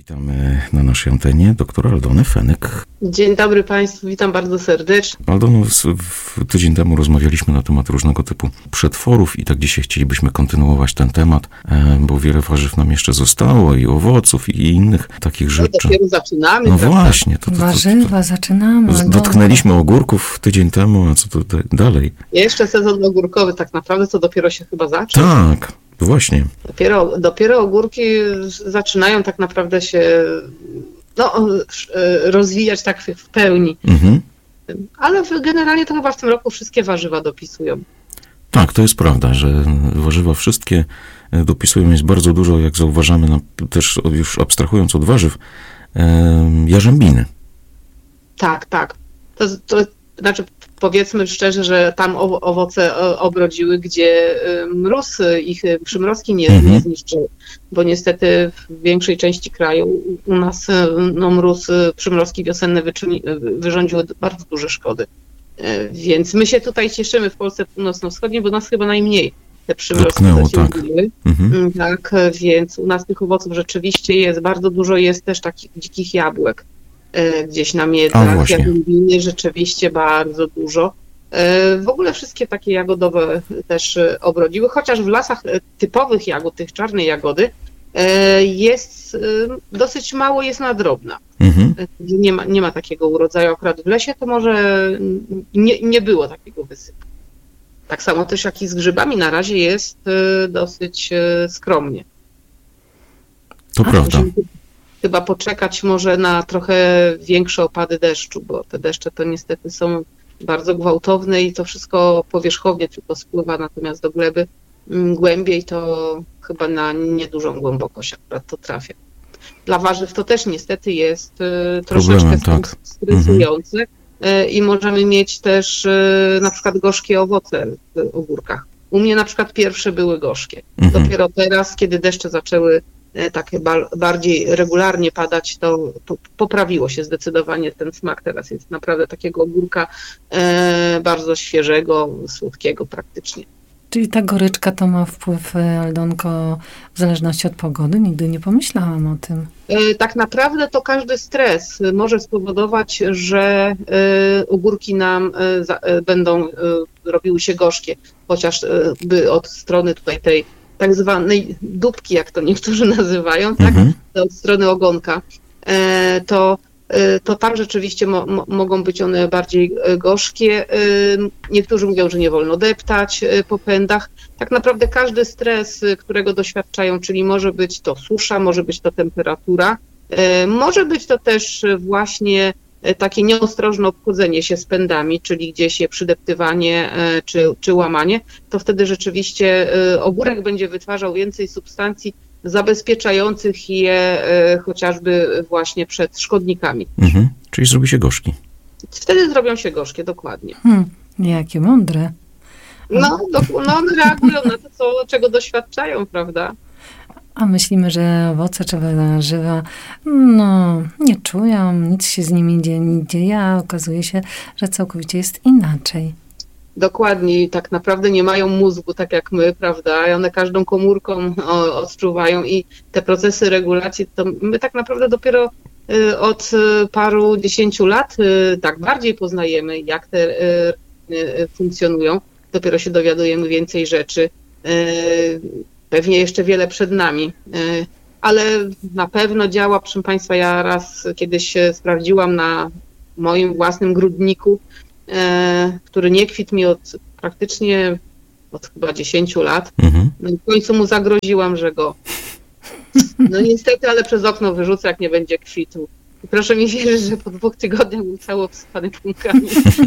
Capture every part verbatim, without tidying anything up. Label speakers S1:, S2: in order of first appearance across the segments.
S1: Witamy na naszej antenie doktora Aldony Fenyk.
S2: Dzień dobry Państwu, witam bardzo serdecznie.
S1: Aldono, tydzień temu rozmawialiśmy na temat różnego typu przetworów i tak dzisiaj chcielibyśmy kontynuować ten temat, bo wiele warzyw nam jeszcze zostało i owoców i innych takich
S2: No,
S1: rzeczy.
S2: dopiero zaczynamy.
S1: No
S2: prawda?
S1: właśnie. To, to, to, to,
S3: Warzywa, zaczynamy.
S1: to, dotknęliśmy ogórków tydzień temu, a co tutaj dalej?
S2: Jeszcze sezon ogórkowy tak naprawdę to dopiero się chyba zaczął.
S1: Tak, właśnie.
S2: Dopiero, dopiero ogórki zaczynają tak naprawdę się no, rozwijać tak w pełni.
S1: Mhm.
S2: Ale generalnie to chyba w tym roku wszystkie warzywa dopisują.
S1: Tak, to jest prawda, że warzywa wszystkie dopisują, jest bardzo dużo, jak zauważamy, no, też już abstrahując od warzyw, e, jarzębiny.
S2: Tak, tak. To, to znaczy powiedzmy szczerze, że tam owoce obrodziły, gdzie mróz ich, przymrozki nie,
S1: Mhm.
S2: nie zniszczyły, bo niestety w większej części kraju u nas no, mróz, przymrozki wiosenne wyczyni, wyrządziły bardzo duże szkody. Więc my się tutaj cieszymy w Polsce północno-wschodniej, bo nas chyba najmniej te przymrozki
S1: Dotknęło, tak.
S2: zasięgnęły.
S1: Mhm.
S2: Tak, więc u nas tych owoców rzeczywiście jest bardzo dużo, jest też takich dzikich jabłek e, gdzieś na
S1: A,
S2: miedzach,
S1: właśnie.
S2: jagódiny rzeczywiście bardzo dużo. E, w ogóle wszystkie takie jagodowe też e, obrodziły, chociaż w lasach e, typowych jagód, tych czarnej jagody, e, jest e, dosyć mało jest na drobna.
S1: Mhm.
S2: E, Nie ma, nie ma takiego urodzaju akurat w lesie, to może mm, nie, nie było takiego wysypu. Tak samo też jak i z grzybami na razie jest e, dosyć e, skromnie.
S1: To prawda.
S2: Musimy chyba poczekać może na trochę większe opady deszczu, bo te deszcze to niestety są bardzo gwałtowne i to wszystko powierzchownie tylko spływa, natomiast do gleby mm, głębiej to chyba na niedużą głębokość akurat to trafia. Dla warzyw to też niestety jest y, troszeczkę
S1: Problemem, tak.
S2: stresujące y, i możemy mieć też y, na przykład gorzkie owoce w ogórkach. U mnie na przykład pierwsze były gorzkie.
S1: Mhm.
S2: Dopiero teraz, kiedy deszcze zaczęły e, tak ba- bardziej regularnie padać, to po- poprawiło się zdecydowanie ten smak. Teraz jest naprawdę takiego ogórka e, bardzo świeżego, słodkiego praktycznie.
S3: Czyli ta goryczka to ma wpływ, Aldonko, w zależności od pogody? Nigdy nie pomyślałam o tym.
S2: E, Tak naprawdę to każdy stres może spowodować, że e, ogórki nam e, za- e, będą e, robiły się gorzkie, chociaż e, by od strony tutaj tej tak zwanej dupki, jak to niektórzy nazywają, tak,
S1: Mhm.
S2: od strony ogonka, e, to, e, to tam rzeczywiście mo, mo, mogą być one bardziej e, gorzkie. E, Niektórzy mówią, że nie wolno deptać e, po pędach. Tak naprawdę każdy stres, e, którego doświadczają, czyli może być to susza, może być to temperatura, e, może być to też e, właśnie e, takie nieostrożne obchodzenie się z pędami, czyli gdzieś je przydeptywanie e, czy, czy łamanie, to wtedy rzeczywiście e, ogórek będzie wytwarzał więcej substancji zabezpieczających je e, chociażby właśnie przed szkodnikami.
S1: Mhm. Czyli zrobi się gorzki.
S2: Wtedy zrobią się gorzkie, dokładnie.
S3: Hmm, jakie mądre.
S2: No, do, no one reagują na to, co, czego doświadczają, prawda?
S3: A myślimy, że owoce czy warzywa, no, nie czują, nic się z nimi nie, nie dzieje, a okazuje się, że całkowicie jest inaczej.
S2: Dokładnie, i tak naprawdę nie mają mózgu, tak jak my, prawda? I one każdą komórką o, odczuwają i te procesy regulacji, to my tak naprawdę dopiero y, od y, paru dziesięciu lat y, tak bardziej poznajemy, jak te y, y, funkcjonują. Dopiero się dowiadujemy więcej rzeczy. Y, pewnie jeszcze wiele przed nami, y, ale na pewno działa, proszę Państwa, ja raz kiedyś e, sprawdziłam na moim własnym grudniku, e, który nie kwitł mi od praktycznie od chyba dziesięciu lat.
S1: Mhm.
S2: No i w końcu mu zagroziłam, że go no niestety, ale przez okno wyrzucę, jak nie będzie kwitł. I proszę mi wierzyć, że po dwóch tygodniach był cały obsypany płónkami.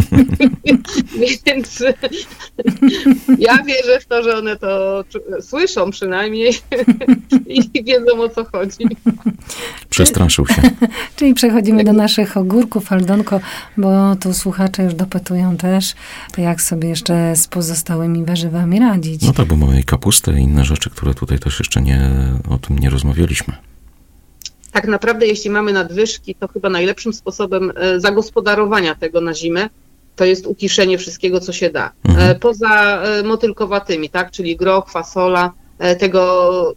S2: Więc ja wierzę w to, że one to czu- słyszą przynajmniej i wiedzą, o co chodzi.
S1: Przestraszył się.
S3: Czyli przechodzimy do naszych ogórków, Aldonko, bo tu słuchacze już dopytują też, jak sobie jeszcze z pozostałymi warzywami radzić.
S1: No tak, bo mamy i kapustę i inne rzeczy, które tutaj też jeszcze nie, o tym nie rozmawialiśmy.
S2: Tak naprawdę, jeśli mamy nadwyżki, to chyba najlepszym sposobem e, zagospodarowania tego na zimę to jest ukiszenie wszystkiego, co się da.
S1: Mhm.
S2: E, Poza e, motylkowatymi, tak, czyli groch, fasola, e, tego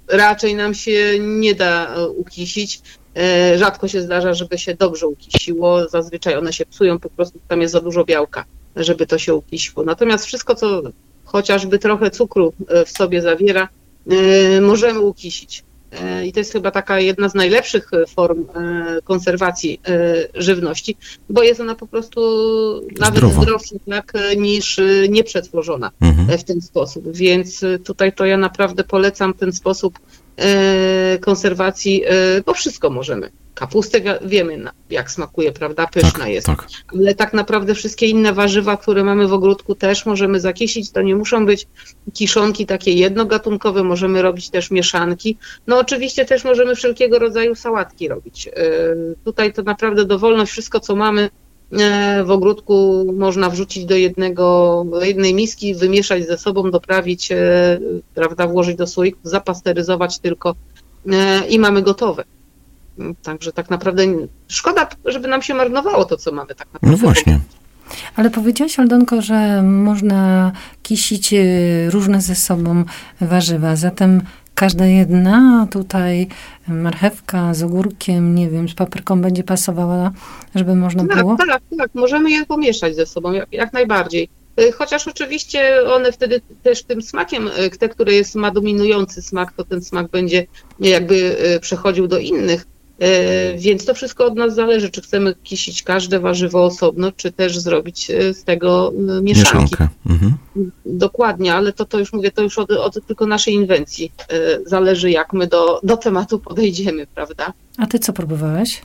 S2: raczej nam się nie da ukisić. Rzadko się zdarza, żeby się dobrze ukisiło. Zazwyczaj one się psują, po prostu tam jest za dużo białka, żeby to się ukisiło. Natomiast wszystko, co chociażby trochę cukru w sobie zawiera, możemy ukisić. I to jest chyba taka jedna z najlepszych form konserwacji żywności, bo jest ona po prostu nawet
S1: Zdrowa.
S2: zdrowsza, tak, niż nieprzetworzona mhm. w ten sposób. Więc tutaj to ja naprawdę polecam ten sposób konserwacji, bo wszystko możemy. Kapustę wiemy, jak smakuje, prawda? Pyszna
S1: tak,
S2: jest.
S1: Tak.
S2: Ale tak naprawdę wszystkie inne warzywa, które mamy w ogródku, też możemy zakisić. To nie muszą być kiszonki takie jednogatunkowe, możemy robić też mieszanki. No oczywiście też możemy wszelkiego rodzaju sałatki robić. Tutaj to naprawdę dowolność, wszystko co mamy w ogródku można wrzucić do jednego, do jednej miski, wymieszać ze sobą, doprawić, prawda, włożyć do słoików, zapasteryzować tylko i mamy gotowe. Także tak naprawdę szkoda, żeby nam się marnowało to, co mamy tak naprawdę.
S1: No właśnie.
S3: Ale powiedziałaś, Aldonko, że można kisić różne ze sobą warzywa, zatem każda jedna tutaj marchewka z ogórkiem, nie wiem, z papryką będzie pasowała, żeby można
S2: tak,
S3: było?
S2: Tak, tak, możemy je pomieszać ze sobą, jak, jak najbardziej. Chociaż oczywiście one wtedy też tym smakiem, te, które jest, ma dominujący smak, to ten smak będzie jakby przechodził do innych. Więc to wszystko od nas zależy, czy chcemy kisić każde warzywo osobno, czy też zrobić z tego mieszanki.
S1: Mieszankę. Mhm.
S2: Dokładnie, ale to, to już mówię, to już od, od tylko naszej inwencji zależy, jak my do, do tematu podejdziemy, prawda?
S3: A ty co próbowałeś?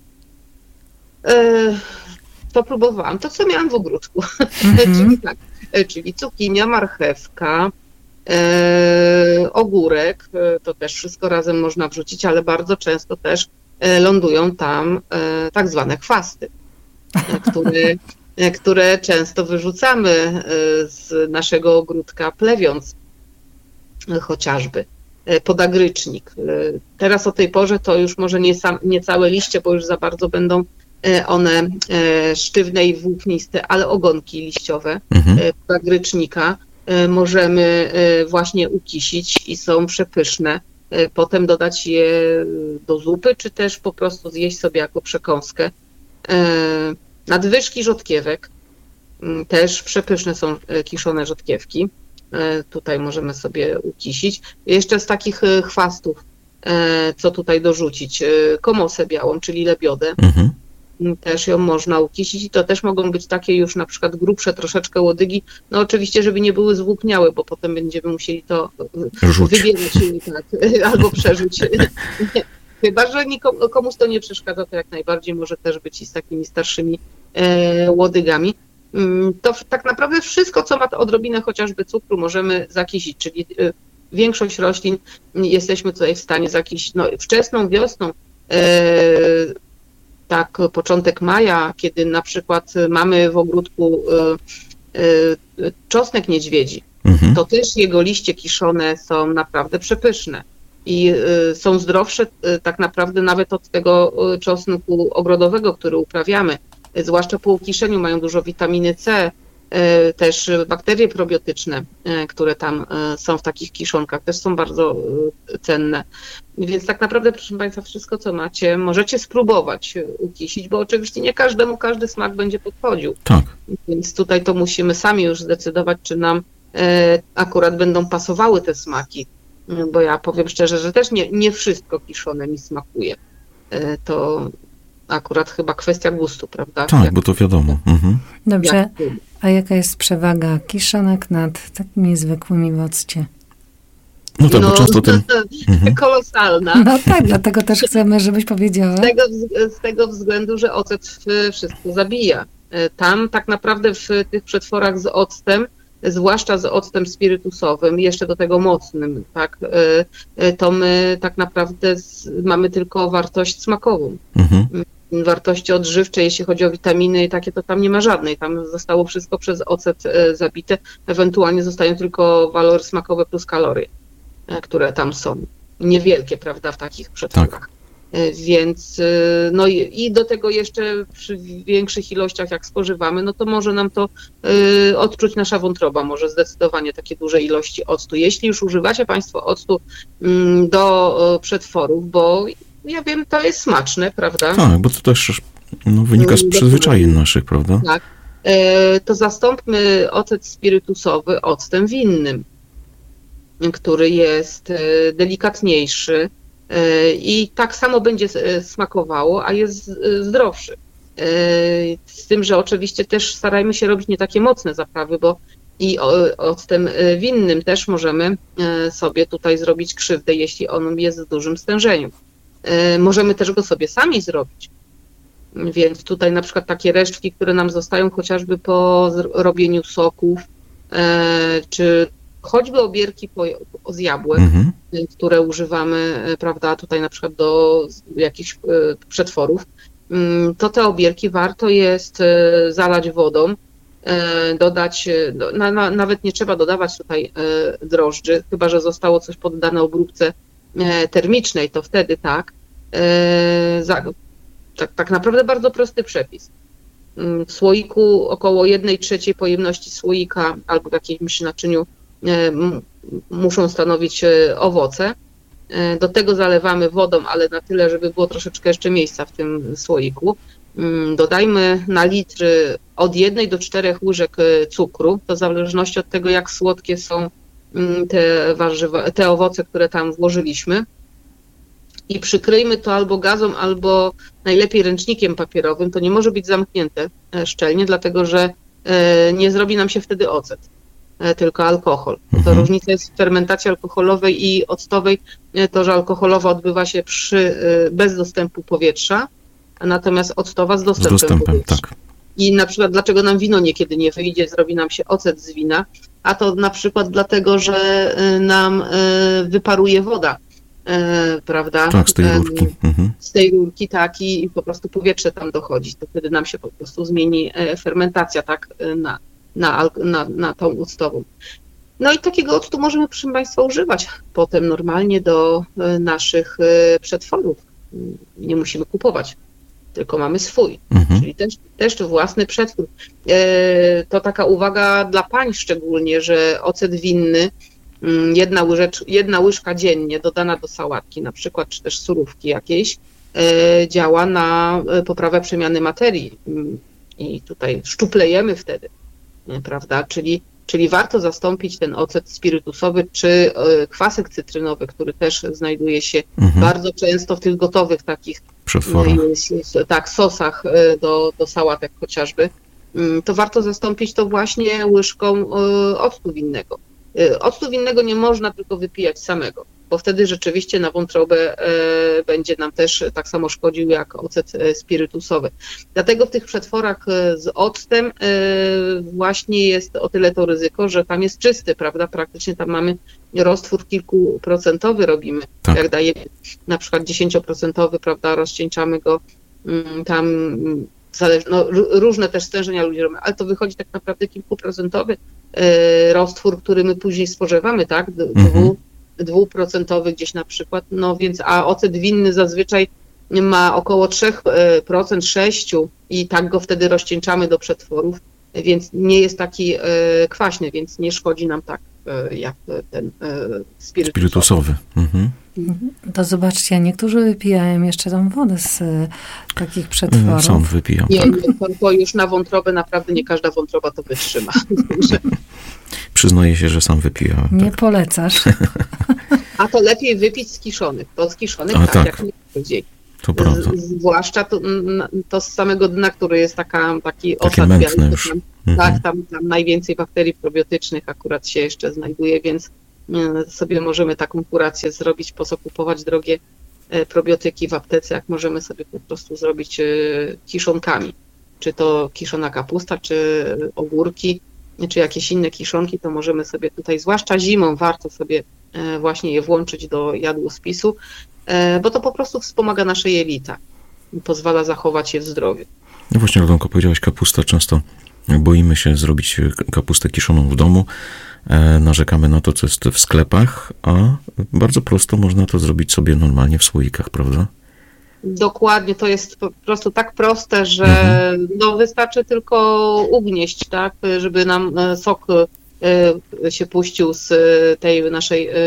S2: E, to próbowałam, to co miałam w ogródku,
S3: Mhm.
S2: czyli tak, czyli cukinia, marchewka, E, ogórek, e, to też wszystko razem można wrzucić, ale bardzo często też e, lądują tam e, tak zwane chwasty, e, które, e, które często wyrzucamy e, z naszego ogródka, plewiąc e, chociażby e, podagrycznik. E, teraz o tej porze to już może nie, sam, nie całe liście, bo już za bardzo będą e, one e, sztywne i włókniste, ale ogonki liściowe
S1: Mhm.
S2: e, podagrycznika możemy właśnie ukisić i są przepyszne. Potem dodać je do zupy, czy też po prostu zjeść sobie jako przekąskę. Nadwyżki rzodkiewek, też przepyszne są kiszone rzodkiewki. Tutaj możemy sobie ukisić. Jeszcze z takich chwastów, co tutaj dorzucić, komosę białą, czyli lebiodę. Mhm. Też ją można ukisić i to też mogą być takie już na przykład grubsze troszeczkę łodygi, no oczywiście, żeby nie były zwłókniałe, bo potem będziemy musieli to
S1: Rzuć.
S2: wybierać tak, albo przerzuć. Chyba że nikomu, komuś to nie przeszkadza, to jak najbardziej może też być i z takimi starszymi e, łodygami. To tak naprawdę wszystko, co ma odrobinę chociażby cukru, możemy zakisić, czyli e, większość roślin jesteśmy tutaj w stanie zakisić. No, wczesną wiosną, e, tak, początek maja, kiedy na przykład mamy w ogródku y, y, czosnek niedźwiedzi, mhm. to też jego liście kiszone są naprawdę przepyszne i y, są zdrowsze y, tak naprawdę nawet od tego y, czosnku ogrodowego, który uprawiamy. Y, zwłaszcza po ukiszeniu mają dużo witaminy C, y, też bakterie probiotyczne, y, które tam y, są w takich kiszonkach, też są bardzo y, cenne. Więc tak naprawdę, proszę Państwa, wszystko co macie, możecie spróbować ukisić, bo oczywiście nie każdemu każdy smak będzie podchodził.
S1: Tak.
S2: Więc tutaj to musimy sami już zdecydować, czy nam e, akurat będą pasowały te smaki. Bo ja powiem szczerze, że też nie, nie wszystko kiszone mi smakuje. E, to akurat chyba kwestia gustu, prawda?
S1: Tak,
S2: Jak,
S1: bo to wiadomo. Mhm.
S3: Dobrze,
S2: jak,
S3: a jaka jest przewaga kiszonek nad takimi zwykłymi w occie?
S1: No tak,
S2: no,
S1: bo często ten...
S2: Mhm. Kolosalna.
S3: No tak, dlatego też chcemy, żebyś powiedziała.
S2: Z tego, z tego względu, że ocet wszystko zabija. Tam tak naprawdę w tych przetworach z octem, zwłaszcza z octem spirytusowym, jeszcze do tego mocnym, tak, to my tak naprawdę mamy tylko wartość smakową. Mhm. Wartości odżywcze, jeśli chodzi o witaminy i takie, to tam nie ma żadnej. Tam zostało wszystko przez ocet zabite. Ewentualnie zostają tylko walory smakowe plus kalorie, które tam są. Niewielkie, prawda, w takich przetworach.
S1: Tak.
S2: Więc no i, i do tego jeszcze przy większych ilościach jak spożywamy, no to może nam to y, odczuć nasza wątroba, może zdecydowanie takie duże ilości octu. Jeśli już używacie Państwo octu y, do y, przetworów, bo ja wiem, to jest smaczne, prawda?
S1: Tak, bo to też no, wynika z przyzwyczajeń naszych, prawda?
S2: Tak, y, to zastąpmy ocet spirytusowy octem winnym, który jest y, delikatniejszy, i tak samo będzie smakowało, a jest zdrowszy. Z tym, że oczywiście też starajmy się robić nie takie mocne zaprawy, bo i octem winnym też możemy sobie tutaj zrobić krzywdę, jeśli on jest w dużym stężeniu. Możemy też go sobie sami zrobić. Więc tutaj na przykład takie resztki, które nam zostają chociażby po robieniu soków, czy choćby obierki po, z jabłek, mhm. które używamy, prawda, tutaj na przykład do jakichś przetworów, to te obierki warto jest zalać wodą, dodać, na, na, nawet nie trzeba dodawać tutaj drożdży, chyba że zostało coś poddane obróbce termicznej, to wtedy tak. Tak, tak naprawdę bardzo prosty przepis. W słoiku około jednej trzeciej pojemności słoika albo w jakimś naczyniu muszą stanowić owoce. Do tego zalewamy wodą, ale na tyle, żeby było troszeczkę jeszcze miejsca w tym słoiku. Dodajmy na litr od jednej do czterech łyżek cukru, to w zależności od tego, jak słodkie są te warzywa, te owoce, które tam włożyliśmy. I przykryjmy to albo gazą, albo najlepiej ręcznikiem papierowym. To nie może być zamknięte szczelnie, dlatego że nie zrobi nam się wtedy ocet, tylko alkohol. Mhm. To różnica jest w fermentacji alkoholowej i octowej, to, że alkoholowa odbywa się przy, bez dostępu powietrza, a natomiast octowa z dostępem, z dostępem powietrza. Tak. I na przykład dlaczego nam wino niekiedy nie wyjdzie, zrobi nam się ocet z wina, a to na przykład dlatego, że nam wyparuje woda, prawda?
S1: Tak, z tej rurki. Mhm.
S2: Z tej rurki, tak, i po prostu powietrze tam dochodzi, to wtedy nam się po prostu zmieni fermentacja, tak, na Na, na, na tą octową. No i takiego octu możemy, proszę Państwa, używać potem normalnie do naszych przetworów. Nie musimy kupować, tylko mamy swój, mhm. czyli też, też własny przetwór. To taka uwaga dla pań szczególnie, że ocet winny, jedna, łyżecz, jedna łyżka dziennie dodana do sałatki, na przykład, czy też surówki jakiejś, działa na poprawę przemiany materii i tutaj szczuplejemy wtedy. Prawda? Czyli, czyli warto zastąpić ten ocet spirytusowy czy kwasek cytrynowy, który też znajduje się mhm. bardzo często w tych gotowych takich tak, sosach do, do sałatek chociażby. To warto zastąpić to właśnie łyżką octu winnego. Octu winnego nie można tylko wypijać samego, bo wtedy rzeczywiście na wątrobę będzie nam też tak samo szkodził jak ocet spirytusowy. Dlatego w tych przetworach z octem właśnie jest o tyle to ryzyko, że tam jest czysty, prawda? Praktycznie tam mamy roztwór kilkuprocentowy robimy. Tak. Jak dajemy na przykład dziesięcioprocentowy, prawda, rozcieńczamy go tam, no, różne też stężenia ludzie robią, ale to wychodzi tak naprawdę kilkuprocentowy roztwór, który my później spożywamy, tak? Dwu, dwuprocentowy gdzieś na przykład, no więc, a ocet winny zazwyczaj ma około trzy procent, sześć procent i tak go wtedy rozcieńczamy do przetworów, więc nie jest taki kwaśny, więc nie szkodzi nam tak jak ten spirytusowy.
S1: spirytusowy. Mhm.
S3: To zobaczcie, niektórzy wypijają jeszcze tą wodę z takich przetworów.
S1: Sam wypijam,
S2: nie,
S1: tak.
S2: To, to już na wątrobę naprawdę nie każda wątroba to wytrzyma.
S1: Przyznaję się, że sam wypijałem.
S3: Nie
S1: tak.
S3: polecasz.
S2: A to lepiej wypić z kiszonych. To z kiszonych
S1: A,
S2: tak,
S1: tak,
S2: jak najbardziej.
S1: To prawda.
S2: Zwłaszcza to, to z samego dna, który jest taka, taki
S1: Takie
S2: osad.
S1: mętne już.
S2: Tam,
S1: mhm.
S2: Tak, tam, tam najwięcej bakterii probiotycznych akurat się jeszcze znajduje, więc sobie możemy taką kurację zrobić, po co kupować drogie probiotyki w aptece, jak możemy sobie po prostu zrobić kiszonkami. Czy to kiszona kapusta, czy ogórki, czy jakieś inne kiszonki, to możemy sobie tutaj, zwłaszcza zimą, warto sobie właśnie je włączyć do jadłospisu, bo to po prostu wspomaga nasze jelita i pozwala zachować je w zdrowiu.
S1: No właśnie, Radomko, powiedziałaś kapusta, często boimy się zrobić kapustę kiszoną w domu, narzekamy na to, co jest w sklepach, a bardzo prosto można to zrobić sobie normalnie w słoikach, prawda?
S2: Dokładnie, to jest po prostu tak proste, że
S1: Mhm.
S2: no, wystarczy tylko ugnieść, tak, żeby nam e, sok e, się puścił z tej naszej e,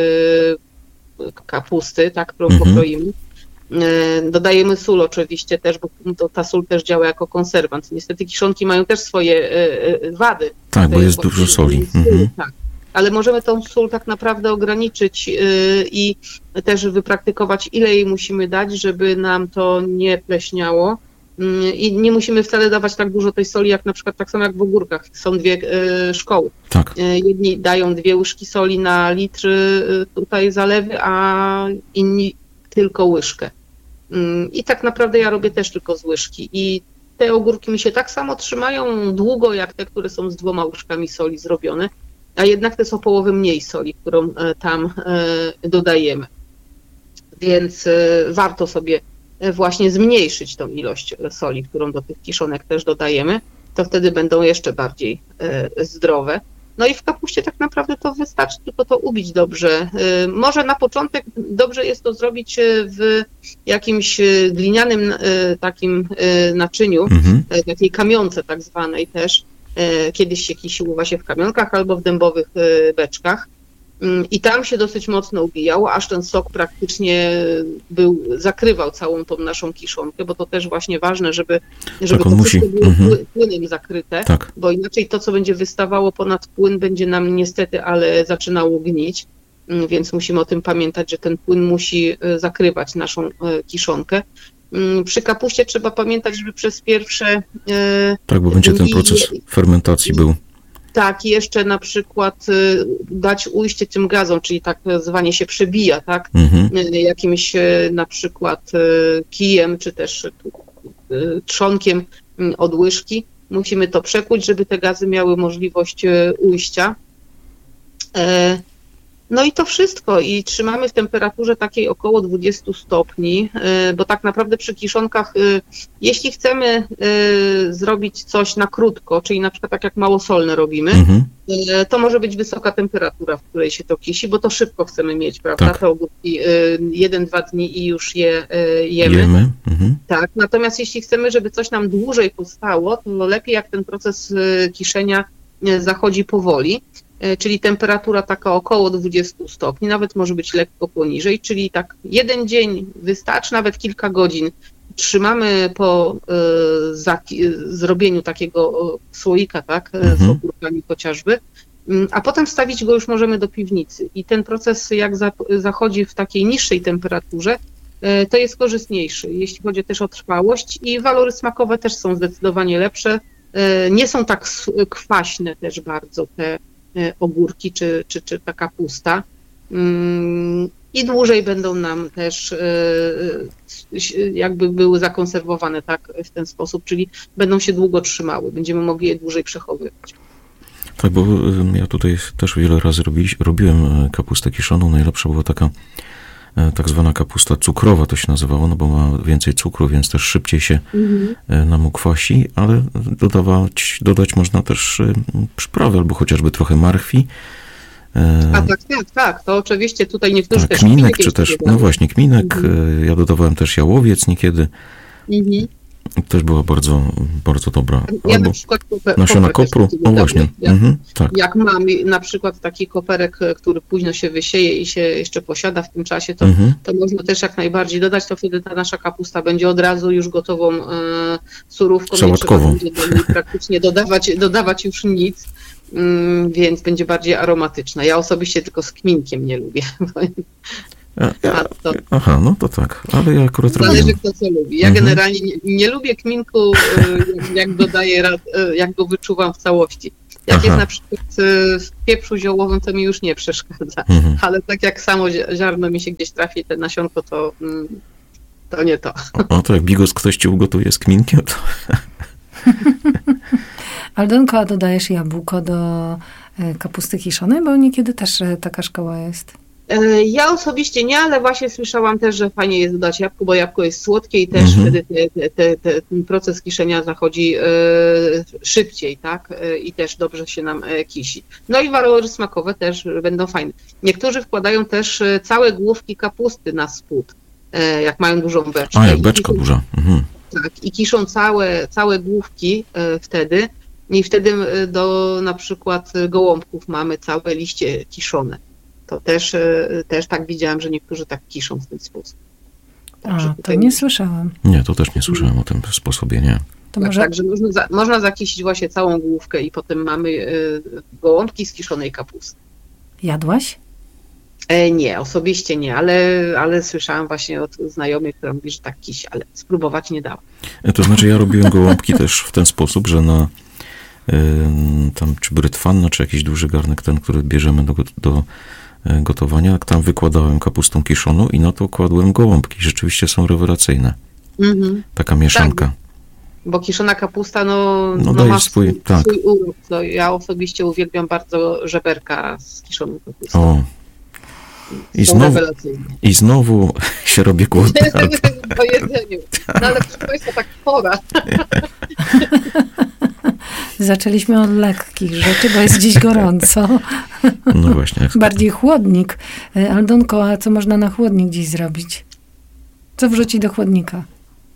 S2: kapusty, tak, którą
S1: Mhm.
S2: pokroimy. E, Dodajemy sól oczywiście też, bo to, ta sól też działa jako konserwant. Niestety kiszonki mają też swoje e, e, wady.
S1: Tak, bo
S2: To
S1: jest
S2: właśnie
S1: dużo soli.
S2: sól,
S1: Mhm.
S2: tak. Ale możemy tą sól tak naprawdę ograniczyć yy, i też wypraktykować, ile jej musimy dać, żeby nam to nie pleśniało. Yy, I nie musimy wcale dawać tak dużo tej soli, jak na przykład tak samo jak w ogórkach. Są dwie yy, szkoły.
S1: Tak.
S2: Yy, jedni dają dwie łyżki soli na litr yy, tutaj zalewy, a inni tylko łyżkę. Yy, I tak naprawdę ja robię też tylko z łyżki. I te ogórki mi się tak samo trzymają długo, jak te, które są z dwoma łyżkami soli zrobione. A jednak to jest o połowę mniej soli, którą e, tam e, dodajemy. Więc e, warto sobie e, właśnie zmniejszyć tą ilość e, soli, którą do tych kiszonek też dodajemy, to wtedy będą jeszcze bardziej e, zdrowe. No i w kapuście tak naprawdę to wystarczy tylko to ubić dobrze. E, Może na początek dobrze jest to zrobić e, w jakimś e, glinianym e, takim e, naczyniu,
S1: Mhm.
S2: e, takiej kamionce tak zwanej też. E, Kiedyś się kisiło właśnie w kamionkach albo w dębowych e, beczkach. Mm, I tam się dosyć mocno ubijało, aż ten sok praktycznie był, zakrywał całą tą naszą kiszonkę, bo to też właśnie ważne, żeby, żeby
S1: on
S2: to
S1: musi.
S2: wszystko było
S1: Mhm.
S2: pły- płynem zakryte,
S1: Tak.
S2: bo inaczej to, co będzie wystawało ponad płyn, będzie nam niestety, ale zaczynało gnić, Mm, więc musimy o tym pamiętać, że ten płyn musi e, zakrywać naszą e, kiszonkę. Mm, Przy kapuście trzeba pamiętać, żeby przez pierwsze e,
S1: Tak, bo będzie ten
S2: dni-
S1: proces fermentacji był.
S2: Tak, jeszcze na przykład y, dać ujście tym gazom, czyli tak zwanie się przebija, tak?
S1: Mhm.
S2: Y, Jakimś y, na przykład y, kijem, czy też y, trzonkiem y, od łyżki. Musimy to przekuć, żeby te gazy miały możliwość y, ujścia. E, No i to wszystko. I trzymamy w temperaturze takiej około dwudziestu stopni, y, bo tak naprawdę przy kiszonkach, y, jeśli chcemy y, zrobić coś na krótko, czyli na przykład tak jak małosolne robimy,
S1: Mhm.
S2: y, to może być wysoka temperatura, w której się to kisi, bo to szybko chcemy mieć, prawda?
S1: Tak.
S2: Te ogórki y, jeden, dwa dni i już je y, jemy.
S1: Jemy. Mhm.
S2: Tak, natomiast jeśli chcemy, żeby coś nam dłużej powstało, to lepiej jak ten proces y, kiszenia y, zachodzi powoli, y, czyli temperatura taka około dwudziestu stopni, nawet może być lekko poniżej, czyli tak jeden dzień wystarczy, nawet kilka godzin. Trzymamy po y, zaki- y, zrobieniu takiego y, słoika, tak, y, z
S1: Mhm.
S2: ogórkami chociażby, y, a potem wstawić go już możemy do piwnicy. I ten proces jak za, zachodzi w takiej niższej temperaturze, y, to jest korzystniejszy, jeśli chodzi też o trwałość i walory smakowe też są zdecydowanie lepsze. Y, Nie są tak s- kwaśne też bardzo te y, ogórki czy, czy, czy ta kapusta. Mm, I dłużej będą nam też y, y, jakby były zakonserwowane tak w ten sposób, czyli będą się długo trzymały, będziemy mogli je dłużej przechowywać.
S1: Tak, bo y, ja tutaj też wiele razy robi, robiłem y, kapustę kiszoną. Najlepsza była taka y, tak zwana kapusta cukrowa, to się nazywało, no bo ma więcej cukru, więc też szybciej się y, nam ukwasi, ale dodawać, dodać można też y, przyprawy, albo chociażby trochę marchwi. y,
S2: A tak, tak, tak, to oczywiście tutaj niektórzy
S1: tak,
S2: też
S1: kminek,
S2: kminek
S1: czy
S2: jeszcze
S1: też, no
S2: dodają.
S1: właśnie, kminek. y, Ja dodawałem też jałowiec niekiedy.
S2: Mhm.
S1: Też była bardzo, bardzo dobra.
S2: Ja
S1: Albo
S2: na przykład koper,
S1: nasiona
S2: koper też
S1: kopru.
S2: sobie
S1: O
S2: dodam.
S1: właśnie.
S2: Jak,
S1: Mhm, tak.
S2: jak mam na przykład taki koperek, który późno się wysieje i się jeszcze posiada w tym czasie, to,
S1: Mhm.
S2: to można też jak najbardziej dodać, to wtedy ta nasza kapusta będzie od razu już gotową e, surówką,
S1: Sałatkową.
S2: nie trzeba będzie do niej praktycznie dodawać, dodawać już nic, mm, więc będzie bardziej aromatyczna. Ja osobiście tylko z kminkiem nie lubię.
S1: Ja, ja,
S2: A to
S1: aha, no to tak, ale ja akurat
S2: zależy
S1: robiłem.
S2: kto co lubi. Ja
S1: Mhm.
S2: generalnie nie, nie lubię kminku, e, jak dodaję, rad- e, jak go wyczuwam w całości. Jak
S1: Aha.
S2: jest na przykład e, w pieprzu ziołowym, to mi już nie przeszkadza.
S1: Mhm.
S2: Ale tak jak samo zi- ziarno mi się gdzieś trafi, te nasionko, to, mm, to nie to.
S1: O, to jak bigos ktoś ci ugotuje z kminkiem, to
S3: Aldonko, a dodajesz jabłko do e, kapusty kiszonej? Bo niekiedy też e, taka szkoła jest.
S2: E, Ja osobiście nie, ale właśnie słyszałam też, że fajnie jest dodać jabłko, bo jabłko jest słodkie i też
S1: Mhm.
S2: wtedy te, te, te, ten proces kiszenia zachodzi e, szybciej, tak? E, I też dobrze się nam e, kisi. No i walory smakowe też będą fajne. Niektórzy wkładają też e, całe główki kapusty na spód. jak mają dużą beczkę.
S1: A, jak beczka duża. Mhm.
S2: Tak, i kiszą całe, całe główki wtedy i wtedy do na przykład gołąbków mamy całe liście kiszone. To też, też tak widziałam, że niektórzy tak kiszą w ten sposób.
S3: Także A, to nie słyszałam.
S1: Nie, to też nie słyszałem o tym sposobie, nie.
S2: To tak, może... Także można, za, można zakisić właśnie całą główkę i potem mamy y, gołąbki z kiszonej kapusty.
S3: Jadłaś?
S2: E, nie, osobiście nie, ale, ale słyszałam właśnie od znajomych, która mówi, że tak kisi, ale spróbować nie dała.
S1: To znaczy ja robiłem gołąbki też w ten sposób, że na y, tam czy brytwanna, czy jakiś duży garnek ten, który bierzemy do, do gotowania, tam wykładałem kapustą kiszoną i na to kładłem gołąbki. Rzeczywiście są rewelacyjne. Mhm. Taka mieszanka.
S2: Tak, bo kiszona kapusta no,
S1: no,
S2: no
S1: daje
S2: ma
S1: swój,
S2: swój,
S1: tak.
S2: swój urok. No, ja osobiście uwielbiam bardzo żeberka z kiszoną kapustą.
S1: O. I znowu, I znowu się robię głodny.
S2: Po jedzeniu. No ale proszę Państwa, tak pora.
S3: Zaczęliśmy od lekkich rzeczy, bo jest dziś gorąco.
S1: No właśnie.
S3: Bardziej chłodnik. Aldonko, a co można na chłodnik dziś zrobić? Co wrzucić do chłodnika?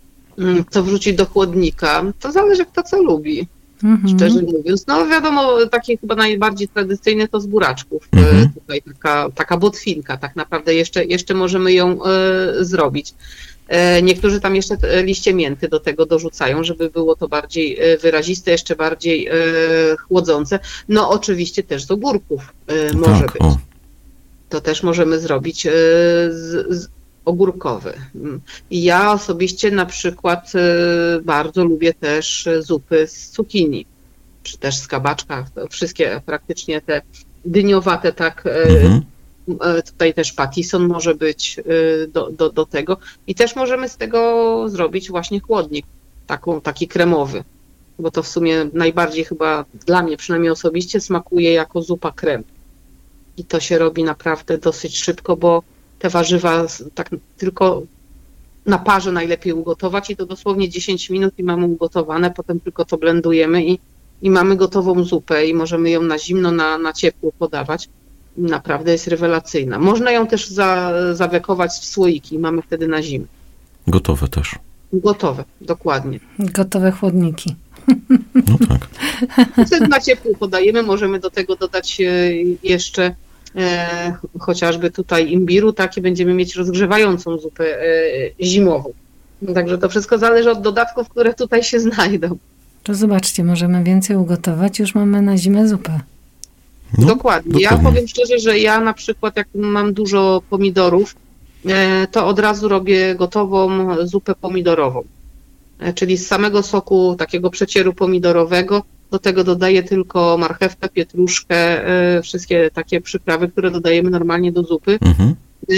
S2: Co wrzucić do chłodnika? To zależy, kto co lubi. Mhm. Szczerze mówiąc. No wiadomo, takie chyba najbardziej tradycyjne to z buraczków. Mhm. Tutaj taka, taka botwinka, tak naprawdę jeszcze, jeszcze możemy ją e, zrobić. E, niektórzy tam jeszcze liście mięty do tego dorzucają, żeby było to bardziej wyraziste, jeszcze bardziej e, chłodzące. No oczywiście też z ogórków e, może
S1: tak,
S2: być.
S1: O.
S2: To też możemy zrobić e, z, z ogórkowy. I ja osobiście na przykład bardzo lubię też zupy z cukinii, czy też z kabaczka, wszystkie praktycznie te dyniowate, tak, mhm. Tutaj też patisson może być do, do, do tego i też możemy z tego zrobić właśnie chłodnik, taką, taki kremowy, bo to w sumie najbardziej chyba dla mnie przynajmniej osobiście smakuje jako zupa krem i to się robi naprawdę dosyć szybko, bo te warzywa tak tylko na parze najlepiej ugotować i to dosłownie dziesięć minut i mamy ugotowane, potem tylko to blendujemy i, i mamy gotową zupę i możemy ją na zimno, na, na ciepło podawać. Naprawdę jest rewelacyjna. Można ją też za, zawekować w słoiki i mamy wtedy na zimę.
S1: Gotowe też.
S2: Gotowe, dokładnie.
S3: Gotowe chłodniki.
S1: No tak.
S2: Wtedy na ciepło podajemy, możemy do tego dodać jeszcze E, chociażby tutaj imbiru, takie będziemy mieć rozgrzewającą zupę e, zimową. Także to wszystko zależy od dodatków, które tutaj się znajdą.
S3: To zobaczcie, możemy więcej ugotować, już mamy na zimę zupę.
S2: No, dokładnie. dokładnie. Ja powiem szczerze, że ja na przykład jak mam dużo pomidorów, e, to od razu robię gotową zupę pomidorową. E, czyli z samego soku takiego przecieru pomidorowego do tego dodaję tylko marchewkę, pietruszkę, y, wszystkie takie przyprawy, które dodajemy normalnie do zupy. Mhm.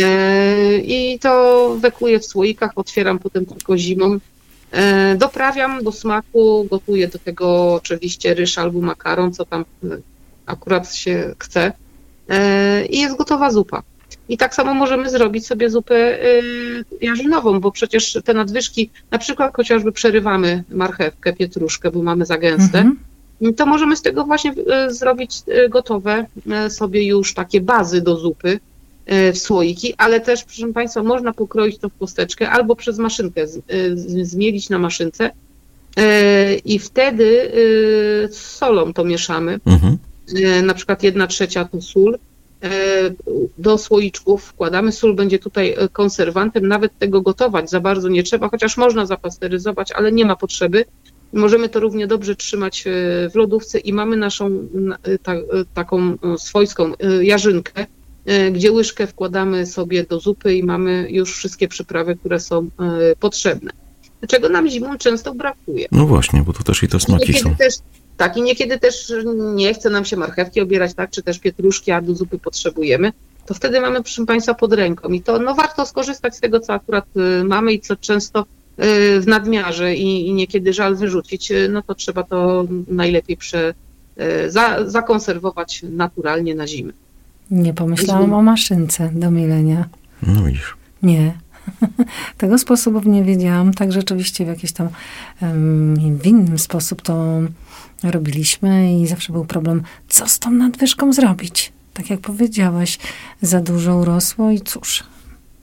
S2: Y, I to wekuję w słoikach, otwieram potem tylko zimą. Y, doprawiam do smaku, gotuję do tego oczywiście ryż albo makaron, co tam akurat się chce. Y, I jest gotowa zupa. I tak samo możemy zrobić sobie zupę y, jarzynową, bo przecież te nadwyżki, na przykład chociażby przerywamy marchewkę, pietruszkę, bo mamy za gęste, mhm. to możemy z tego właśnie zrobić gotowe sobie już takie bazy do zupy w słoiki, ale też, proszę Państwa, można pokroić to w kosteczkę albo przez maszynkę zmielić na maszynce i wtedy z solą to mieszamy. Mhm. Na przykład jedna trzecia to sól. Do słoiczków wkładamy. Sól będzie tutaj konserwantem, nawet tego gotować za bardzo nie trzeba, chociaż można zapasteryzować, ale nie ma potrzeby. Możemy to równie dobrze trzymać w lodówce i mamy naszą ta, taką swojską jarzynkę, gdzie łyżkę wkładamy sobie do zupy i mamy już wszystkie przyprawy, które są potrzebne. Czego nam zimą często brakuje.
S1: No właśnie, bo to też i te smaki są.
S2: Też, tak, i niekiedy też nie chce nam się marchewki obierać, tak, czy też pietruszki, a do zupy potrzebujemy, to wtedy mamy, proszę Państwa, pod ręką. I to no, warto skorzystać z tego, co akurat mamy i co często w nadmiarze i, i niekiedy żal wyrzucić, no to trzeba to najlepiej prze, za, zakonserwować naturalnie na zimę.
S3: Nie pomyślałam o maszynce do mielenia.
S1: No widzisz.
S3: Nie. Tego sposobu nie wiedziałam. Tak rzeczywiście w jakiś tam um, w innym sposób to robiliśmy i zawsze był problem, co z tą nadwyżką zrobić. Tak jak powiedziałaś, za dużo urosło i cóż,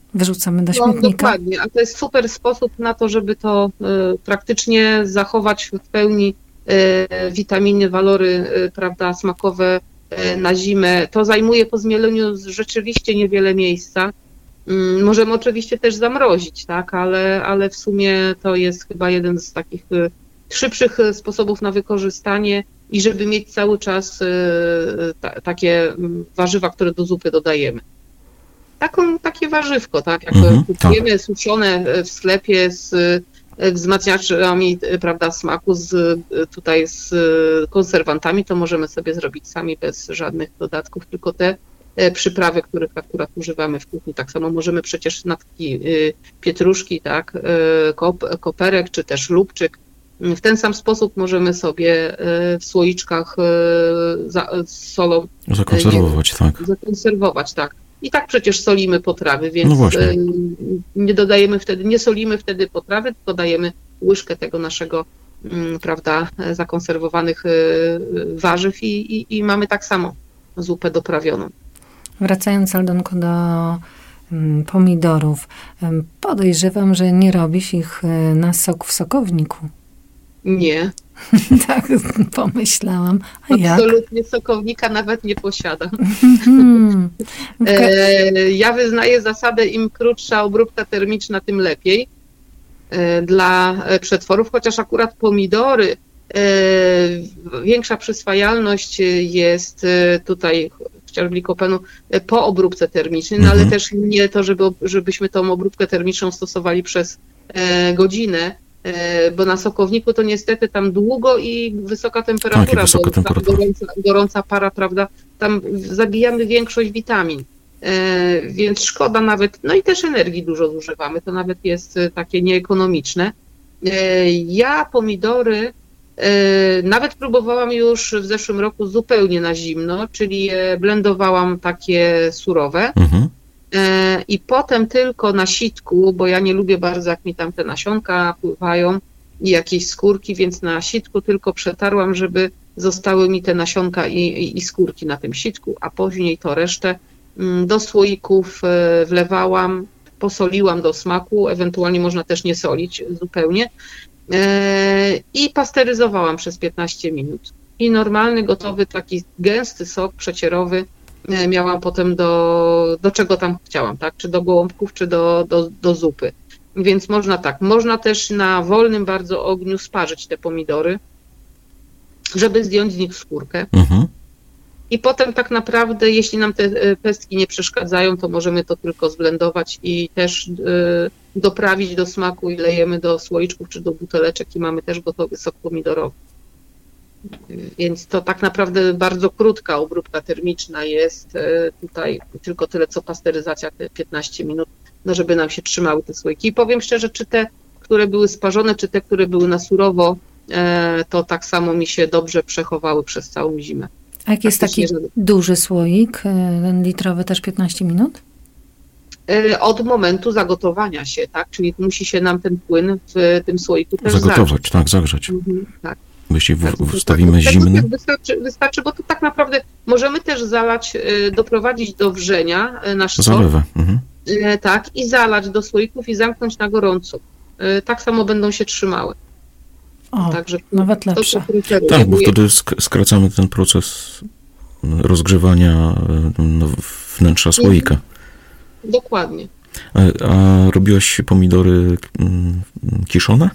S3: wyrzucamy do
S2: No,
S3: śmietnika.
S2: dokładnie, a to jest super sposób na to, żeby to y, praktycznie zachować w pełni y, witaminy, walory, y, prawda, smakowe y, na zimę. To zajmuje po zmieleniu rzeczywiście niewiele miejsca. Y, możemy oczywiście też zamrozić, tak, ale, ale w sumie to jest chyba jeden z takich y, szybszych sposobów na wykorzystanie i żeby mieć cały czas y, ta, takie warzywa, które do zupy dodajemy. Taką, takie warzywko, tak, jak
S1: Mhm,
S2: kupujemy tak. suszone w sklepie z wzmacniaczami, prawda, smaku, z, tutaj z konserwantami, to możemy sobie zrobić sami bez żadnych dodatków, tylko te przyprawy, których akurat używamy w kuchni. Tak samo możemy przecież natki pietruszki, tak, kop, koperek, czy też lubczyk. W ten sam sposób możemy sobie w słoiczkach z solą
S1: zakonserwować, tak.
S2: Zakonserwować, tak. I tak przecież solimy potrawy, więc
S1: no
S2: nie dodajemy wtedy, nie solimy wtedy potrawy, tylko dajemy łyżkę tego naszego, prawda, zakonserwowanych warzyw i, i, i mamy tak samo zupę doprawioną.
S3: Wracając, Aldonko, do pomidorów, podejrzewam, że nie robisz ich na sok w sokowniku.
S2: Nie.
S3: Tak pomyślałam. A
S2: Absolutnie
S3: jak?
S2: sokownika nawet nie posiadam. Ja wyznaję zasadę, im krótsza obróbka termiczna, tym lepiej dla przetworów, chociaż akurat pomidory, większa przyswajalność jest tutaj chociażby likopenu po obróbce termicznej, no ale
S1: mhm.
S2: też nie to, żeby, żebyśmy tą obróbkę termiczną stosowali przez godzinę, bo na sokowniku to niestety tam długo i wysoka temperatura,
S1: tak, i wysoka temperatura.
S2: Gorąca, gorąca para, prawda, tam zabijamy większość witamin, więc szkoda nawet, no i też energii dużo zużywamy, to nawet jest takie nieekonomiczne. Ja pomidory nawet próbowałam już w zeszłym roku zupełnie na zimno, czyli je blendowałam takie surowe.
S1: Mhm.
S2: I potem tylko na sitku, bo ja nie lubię bardzo, jak mi tam te nasionka pływają i jakieś skórki, więc na sitku tylko przetarłam, żeby zostały mi te nasionka i, i, i skórki na tym sitku, a później to resztę do słoików wlewałam, posoliłam do smaku, ewentualnie można też nie solić zupełnie i pasteryzowałam przez piętnaście minut. I normalny, gotowy, taki gęsty sok przecierowy miałam potem do, do czego tam chciałam, tak? Czy do gołąbków, czy do, do, do zupy. Więc można tak. Można też na wolnym bardzo ogniu sparzyć te pomidory, żeby zdjąć z nich skórkę.
S1: Mhm.
S2: I potem tak naprawdę, jeśli nam te pestki nie przeszkadzają, to możemy to tylko zblendować i też y, doprawić do smaku i lejemy do słoiczków czy do buteleczek i mamy też gotowy sok pomidorowy. Więc to tak naprawdę bardzo krótka obróbka termiczna jest tutaj, tylko tyle co pasteryzacja, te piętnaście minut, no żeby nam się trzymały te słoiki. I powiem szczerze, czy te, które były sparzone, czy te, które były na surowo, to tak samo mi się dobrze przechowały przez całą zimę.
S3: A jak jest taki
S2: żeby...
S3: duży słoik, ten litrowy też piętnaście minut?
S2: Od momentu zagotowania się, tak? Czyli musi się nam ten płyn w tym słoiku też
S1: zagotować,
S2: zagrzeć.
S1: tak, zagrzeć.
S2: Mhm, tak.
S1: Jeśli w,
S2: tak,
S1: wstawimy
S2: tak,
S1: zimny.
S2: Wystarczy, wystarczy, bo to tak naprawdę możemy też zalać, doprowadzić do wrzenia nasz sok.
S1: Zalewę. Mhm.
S2: Tak, i zalać do słoików i zamknąć na gorąco. Tak samo będą się trzymały.
S3: O,
S2: Także
S3: nawet lepsze.
S1: Tak, bo wtedy sk- skracamy ten proces rozgrzewania no, wnętrza słoika.
S2: Dokładnie.
S1: A, a robiłaś pomidory kiszone?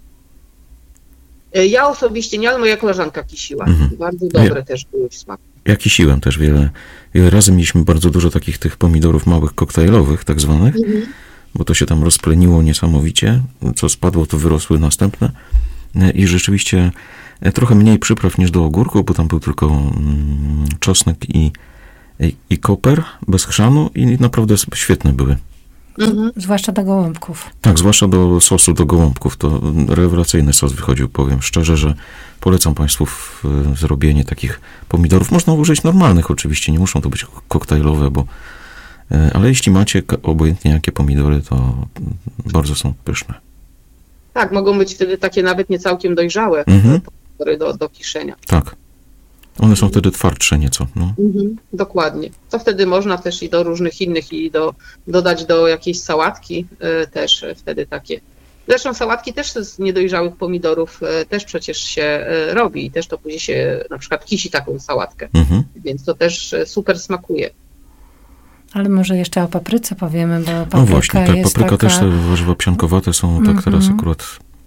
S2: Ja osobiście nie, ale moja koleżanka kisiła.
S1: Mhm.
S2: Bardzo dobre ja, też były w smaku.
S1: Ja kisiłem też wiele, wiele razy. Mieliśmy bardzo dużo takich tych pomidorów małych, koktajlowych tak zwanych, mhm. bo to się tam rozpleniło niesamowicie. Co spadło, to wyrosły następne. I rzeczywiście trochę mniej przypraw niż do ogórków, bo tam był tylko mm, czosnek i, i, i koper bez chrzanu i naprawdę świetne były.
S3: Mhm. Zwłaszcza do gołąbków.
S1: Tak, zwłaszcza do sosu do gołąbków. To rewelacyjny sos wychodził, powiem szczerze, że polecam Państwu w, w zrobienie takich pomidorów. Można użyć normalnych oczywiście, nie muszą to być koktajlowe, bo ale jeśli macie obojętnie jakie pomidory, to bardzo są pyszne.
S2: Tak, mogą być wtedy takie nawet nie całkiem dojrzałe
S1: mhm.
S2: pomidory do, do kiszenia.
S1: Tak. One są wtedy twardsze nieco. No.
S2: Mhm, dokładnie. To wtedy można też i do różnych innych i do, dodać do jakiejś sałatki y, też y, wtedy takie. Zresztą sałatki też z niedojrzałych pomidorów y, też przecież się y, robi i też to później się na przykład kisi taką sałatkę,
S1: Mhm.
S2: więc to też y, super smakuje.
S3: Ale może jeszcze o papryce powiemy, bo papryka
S1: No właśnie, tak,
S3: jest
S1: papryka
S3: taka...
S1: też, te warzywa psiankowate są tak
S3: Mhm.
S1: teraz akurat.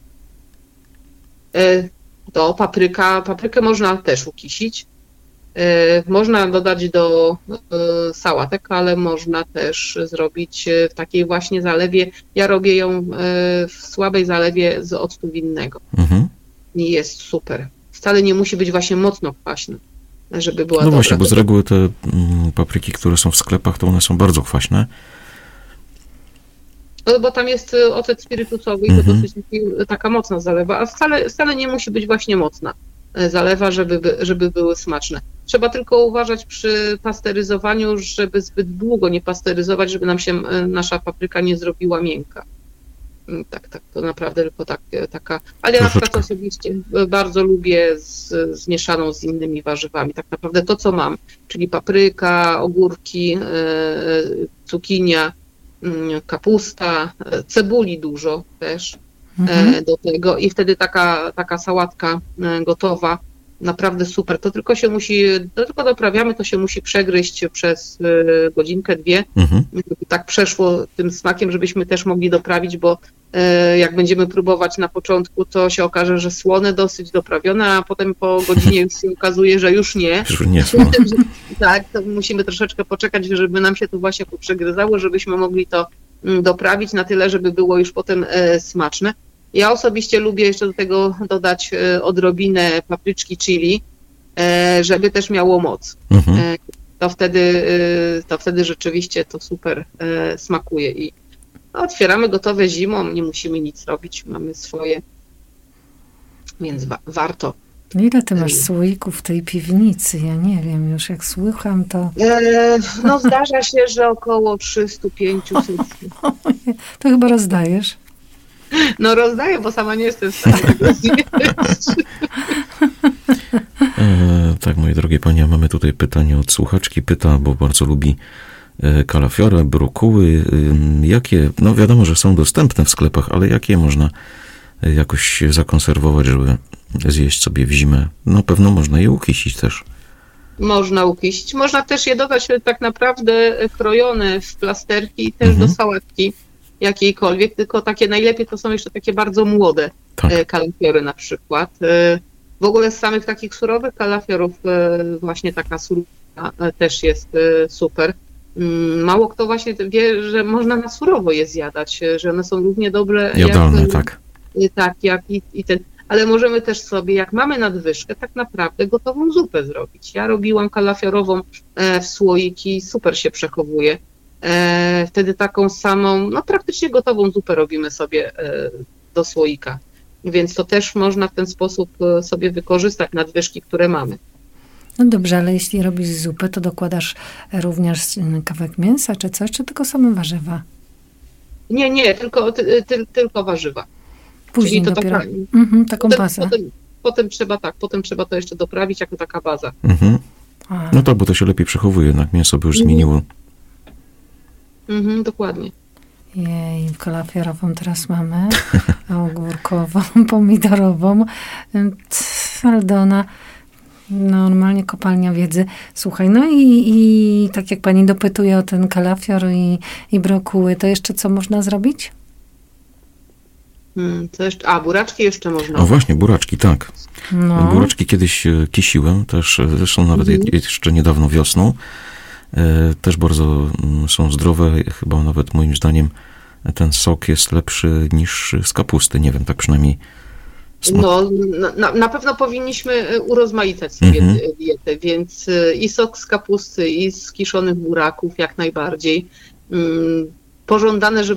S2: Y, To papryka, paprykę można też ukisić. Y, Można dodać do y, sałatek, ale można też zrobić y, w takiej właśnie zalewie. Ja robię ją y, w słabej zalewie z octu winnego
S1: Mhm.
S2: i jest super. Wcale nie musi być właśnie mocno kwaśna, żeby była
S1: No
S2: dobra.
S1: właśnie, bo z reguły te mm, papryki, które są w sklepach, to one są bardzo kwaśne.
S2: No, bo tam jest y, ocet spirytusowy i to
S1: Mhm.
S2: dosyć taki- taka mocna zalewa, a wcale, wcale nie musi być właśnie mocna y, zalewa, żeby, by- żeby były smaczne. Trzeba tylko uważać przy pasteryzowaniu, żeby zbyt długo nie pasteryzować, żeby nam się y, nasza papryka nie zrobiła miękka. Mm, Tak, tak, to naprawdę tylko tak, y, taka. Ale ja na przykład
S1: Troszeczkę.
S2: osobiście y, bardzo lubię z, zmieszaną z innymi warzywami. Tak naprawdę to, co mam, czyli papryka, ogórki, y, y, cukinia, mm, kapusta, e, cebuli dużo też
S3: Mhm.
S2: e, do tego i wtedy taka, taka sałatka e, gotowa, naprawdę super. To tylko się musi, to tylko doprawiamy, to się musi przegryźć przez e, godzinkę, dwie,
S1: Mhm.
S2: żeby tak przeszło tym smakiem, żebyśmy też mogli doprawić, bo e, jak będziemy próbować na początku, to się okaże, że słone dosyć doprawione, a potem po godzinie już się okazuje, że już nie.
S1: Już nie są.
S2: Tak, to musimy troszeczkę poczekać, żeby nam się to właśnie poprzegryzało, żebyśmy mogli to mm, doprawić na tyle, żeby było już potem e, smaczne. Ja osobiście lubię jeszcze do tego dodać e, odrobinę papryczki chili, e, żeby też miało moc.
S1: Mhm.
S2: E, to wtedy, e, to wtedy rzeczywiście to super e, smakuje i no, otwieramy gotowe zimą, nie musimy nic robić, mamy swoje, więc wa- warto.
S3: Ile ty masz słoików w tej piwnicy? Ja nie wiem, już jak słucham, to...
S2: E, no zdarza się, że około trzysta pięćset.
S3: To chyba rozdajesz.
S2: No rozdaję, bo sama nie jestem w stanie tego zjeść.
S1: E, tak, moje drogie panie, mamy tutaj pytanie od słuchaczki. Pyta, bo bardzo lubi e, kalafiorę, brokuły. E, jakie, no wiadomo, że są dostępne w sklepach, ale jakie można e, jakoś zakonserwować, żeby zjeść sobie w zimę? No pewno można je ukisić też.
S2: Można ukisić. Można też je dodać tak naprawdę krojone w plasterki i też
S1: Mhm.
S2: do sałatki jakiejkolwiek, tylko takie najlepiej to są jeszcze takie bardzo młode
S1: Tak.
S2: e, kalafiory na przykład. E, W ogóle z samych takich surowych kalafiorów e, właśnie taka surówka e, też jest e, super. Mm, Mało kto właśnie wie, że można na surowo je zjadać, e, że one są równie dobre
S1: Jadalne,
S2: jak,
S1: tak.
S2: e, tak, jak i, i ten. Ale możemy też sobie, jak mamy nadwyżkę, tak naprawdę gotową zupę zrobić. Ja robiłam kalafiorową e, w słoiki, super się przechowuje. E, Wtedy taką samą, no praktycznie gotową zupę robimy sobie e, do słoika. Więc to też można w ten sposób e, sobie wykorzystać nadwyżki, które mamy.
S3: No dobrze, ale jeśli robisz zupę, to dokładasz również mm, kawałek mięsa czy coś, czy tylko same warzywa?
S2: Nie, nie, tylko, ty, ty, tylko warzywa.
S3: Później
S2: to
S3: dopiero
S2: taka-
S3: mhm, taką
S2: Potem,
S3: bazę.
S2: potem, potem trzeba tak, potem trzeba to jeszcze doprawić jako taka baza.
S1: Mhm.
S3: A,
S1: No tak, bo to się lepiej przechowuje, jednak mięso by już
S2: Mhm.
S1: zmieniło.
S2: Mhm, dokładnie.
S3: jej, kalafiorową teraz mamy, ogórkową, pomidorową. Tf, Aldona, normalnie kopalnia wiedzy. Słuchaj, no i, i tak jak pani dopytuje o ten kalafior i, i brokuły, to jeszcze co można zrobić?
S2: Hmm, co jeszcze? A, buraczki jeszcze można.
S1: O właśnie, buraczki, tak.
S3: No,
S1: Buraczki kiedyś e, kisiłem, też e, zresztą nawet
S2: Mhm.
S1: je- jeszcze niedawno wiosną. E, Też bardzo mm, są zdrowe, chyba nawet moim zdaniem ten sok jest lepszy niż z kapusty, nie wiem, tak przynajmniej smak.
S2: No, na- na, na pewno powinniśmy e, urozmaicać sobie
S1: Mhm.
S2: di- dietę, więc e, i sok z kapusty, i z kiszonych buraków jak najbardziej. Mm, Pożądane, żeby